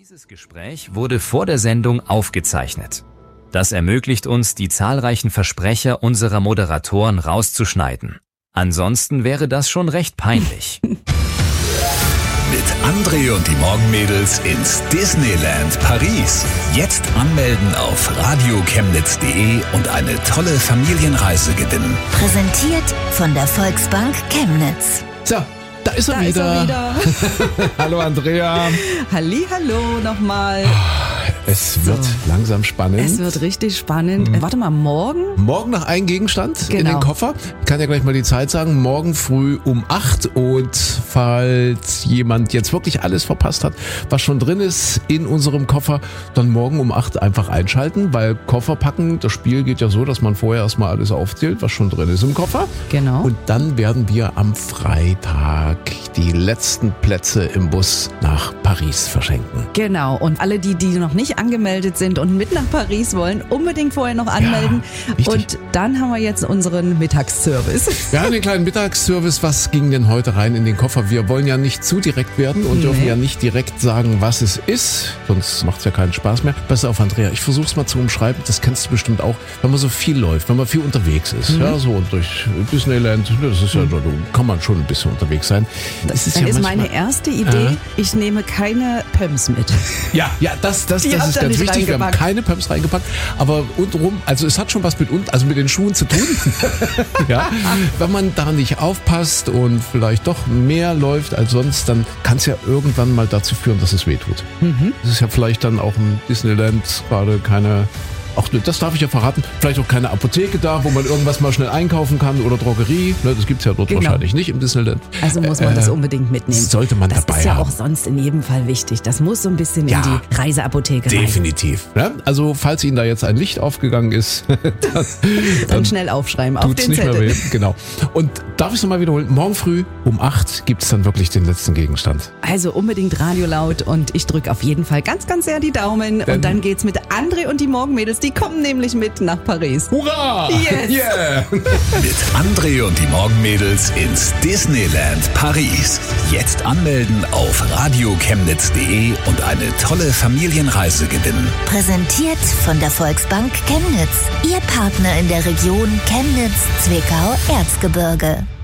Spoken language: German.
Dieses Gespräch wurde vor der Sendung aufgezeichnet. Das ermöglicht uns, die zahlreichen Versprecher unserer Moderatoren rauszuschneiden. Ansonsten wäre das schon recht peinlich. Mit André und die Morgenmädels ins Disneyland Paris. Jetzt anmelden auf radiochemnitz.de und eine tolle Familienreise gewinnen. Präsentiert von der Volksbank Chemnitz. So, da ist er wieder. Hallo Andrea. Hallihallo nochmal. Es wird langsam spannend. Es wird richtig spannend. Warte mal, morgen? Morgen noch ein Gegenstand in Genau. den Koffer. Ich kann ja gleich mal die Zeit sagen. Morgen früh um 8. Und falls jemand jetzt wirklich alles verpasst hat, was schon drin ist in unserem Koffer, dann morgen um 8 einfach einschalten, weil Koffer packen, das Spiel geht ja so, dass man vorher erstmal alles aufzählt, was schon drin ist im Koffer. Genau. Und dann werden wir am Freitag die letzten Plätze im Bus nach Paris verschenken. Genau. Und alle, die noch nicht angemeldet sind und mit nach Paris wollen, unbedingt vorher noch anmelden. richtig. Und dann haben wir jetzt unseren Mittagsservice. Wir haben den kleinen Mittagsservice. Was ging denn heute rein in den Koffer? Wir wollen ja nicht zu direkt werden und dürfen ja nicht direkt sagen, was es ist. Sonst macht es ja keinen Spaß mehr. Pass auf, Andrea, ich versuch's mal zu umschreiben. Das kennst du bestimmt auch, wenn man so viel läuft, wenn man viel unterwegs ist. Ja, so und durch Disneyland, das ist ja, da kann man schon ein bisschen unterwegs sein. Das ist ist manchmal- meine erste Idee. Ich nehme keine Pumps mit. Ja, das Die ist habt ihr ganz nicht wichtig. Wir haben reingepackt. keine Pumps reingepackt, aber untenrum, also es hat schon was mit den Schuhen zu tun. Ja, wenn man da nicht aufpasst und vielleicht doch mehr läuft als sonst, dann kann es ja irgendwann mal dazu führen, dass es wehtut. Es ist ja vielleicht dann auch im Disneyland gerade keine, auch das darf ich ja verraten, vielleicht auch keine Apotheke da, wo man irgendwas mal schnell einkaufen kann oder Drogerie. Ne, das gibt's ja dort Genau. wahrscheinlich nicht im Disneyland. Also muss man das unbedingt mitnehmen. sollte man das dabei ist ja haben. auch sonst in jedem Fall wichtig. Das muss so ein bisschen in die Reiseapotheke rein. Definitiv. Ja, also falls Ihnen da jetzt ein Licht aufgegangen ist, Dann schnell aufschreiben auf tut's den nicht mehr Zettel. weh. Genau. Und darf ich es nochmal wiederholen? Morgen früh um 8 gibt's dann wirklich den letzten Gegenstand. Also unbedingt Radio laut und ich drücke auf jeden Fall ganz, ganz sehr die Daumen. Und dann geht's mit André und die Morgenmädels. Die kommen nämlich mit nach Paris. Hurra! Yes. Yeah! Mit André und die Morgenmädels ins Disneyland Paris. Jetzt anmelden auf radiochemnitz.de und eine tolle Familienreise gewinnen. Präsentiert von der Volksbank Chemnitz. Ihr Partner in der Region Chemnitz, Zwickau, Erzgebirge.